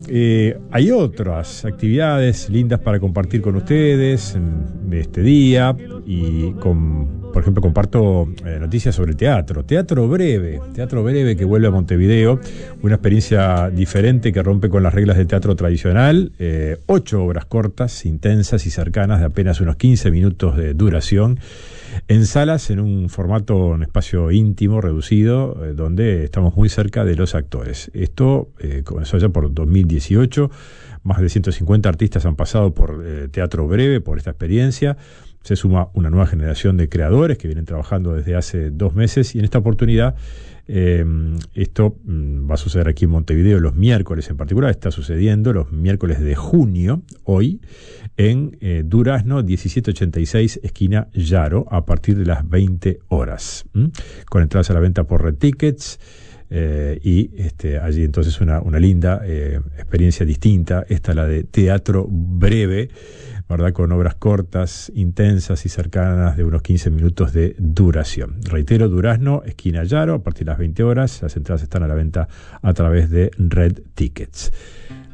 hay otras actividades lindas para compartir con ustedes en este día y por ejemplo, comparto noticias sobre teatro. Teatro breve que vuelve a Montevideo, una experiencia diferente que rompe con las reglas del teatro tradicional. 8 obras cortas, intensas y cercanas de apenas unos 15 minutos de duración, en salas, en un formato, un espacio íntimo, reducido, donde estamos muy cerca de los actores. Esto comenzó ya por 2018, más de 150 artistas han pasado por teatro breve, por esta experiencia. Se suma una nueva generación de creadores que vienen trabajando desde hace 2 meses y en esta oportunidad esto va a suceder aquí en Montevideo los miércoles, en particular está sucediendo los miércoles de junio, hoy, en Durazno 1786, esquina Yaro, a partir de las 20 horas, con entradas a la venta por Red Tickets. Y allí entonces una linda experiencia distinta, esta la de teatro breve, ¿verdad? Con obras cortas, intensas y cercanas de unos 15 minutos de duración. Reitero, Durazno, esquina Yaro, a partir de las 20 horas. Las entradas están a la venta a través de Red Tickets.